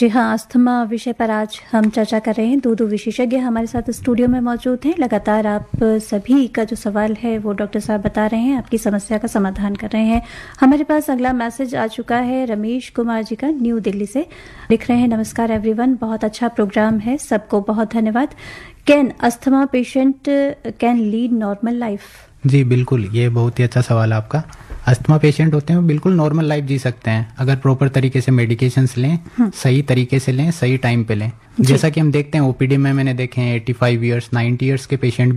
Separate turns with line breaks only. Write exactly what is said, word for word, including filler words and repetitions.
जी हाँ, अस्थमा विषय पर आज हम चर्चा कर रहे हैं। दो दो विशेषज्ञ हमारे साथ स्टूडियो में मौजूद हैं। लगातार आप सभी का जो सवाल है वो डॉक्टर साहब बता रहे हैं, आपकी समस्या का समाधान कर रहे हैं। हमारे पास अगला मैसेज आ चुका है रमेश कुमार जी का, न्यू दिल्ली से। लिख रहे हैं, नमस्कार एवरीवन, बहुत अच्छा प्रोग्राम है, सबको बहुत धन्यवाद। Can asthma patient can lead normal life?
जी बिल्कुल, ये बहुत ही अच्छा सवाल है आपका। अस्थमा पेशेंट होते हैं वो बिल्कुल नॉर्मल लाइफ जी सकते हैं अगर प्रॉपर तरीके से मेडिकेशंस लें, सही तरीके से लें, सही टाइम पे लें। जैसा कि हम देखते हैं ओपीडी में मैंने देखे हैं पचासी इयर्स, नब्बे इयर्स के पेशेंट